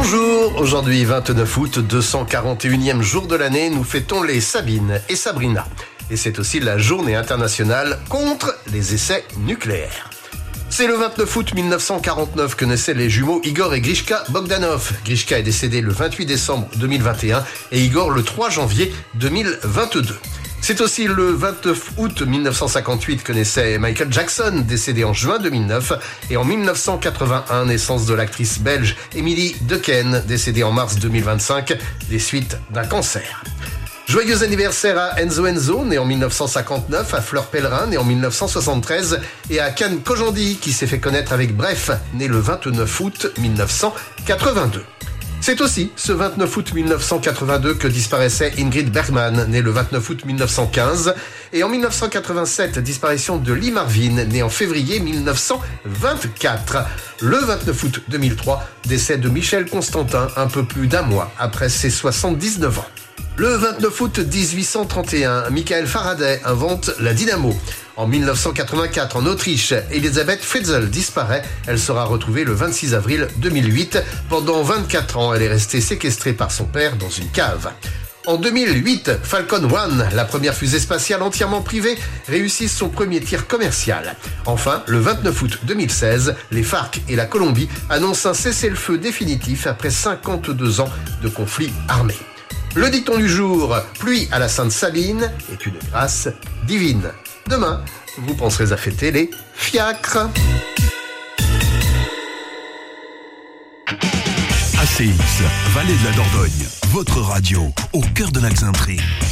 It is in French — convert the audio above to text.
Bonjour, aujourd'hui 29 août, 241e jour de l'année, nous fêtons les Sabine et Sabrina. Et c'est aussi la journée internationale contre les essais nucléaires. C'est le 29 août 1949 que naissaient les jumeaux Igor et Grishka Bogdanov. Grishka est décédé le 28 décembre 2021 et Igor le 3 janvier 2022. C'est aussi le 29 août 1958 que naissait Michael Jackson, décédé en juin 2009, et en 1981, naissance de l'actrice belge Emily Dequesne, décédée en mars 2025 des suites d'un cancer. Joyeux anniversaire à Enzo, né en 1959, à Fleur Pellerin, né en 1973, et à Can Kojandi, qui s'est fait connaître avec Bref, né le 29 août 1982. C'est aussi ce 29 août 1982 que disparaissait Ingrid Bergman, née le 29 août 1915, et en 1987, disparition de Lee Marvin, né en février 1924. Le 29 août 2003, décès de Michel Constantin, un peu plus d'un mois après ses 79 ans. Le 29 août 1831, Michael Faraday invente la dynamo. En 1984, en Autriche, Elisabeth Fritzl disparaît. Elle sera retrouvée le 26 avril 2008. Pendant 24 ans, elle est restée séquestrée par son père dans une cave. En 2008, Falcon 1, la première fusée spatiale entièrement privée, réussit son premier tir commercial. Enfin, le 29 août 2016, les FARC et la Colombie annoncent un cessez-le-feu définitif après 52 ans de conflit armé. Le dicton du jour, pluie à la Sainte Sabine, est une grâce divine. Demain, vous penserez à fêter les fiacres. ACX, Vallée de la Dordogne, votre radio, au cœur de l'Alxandrie.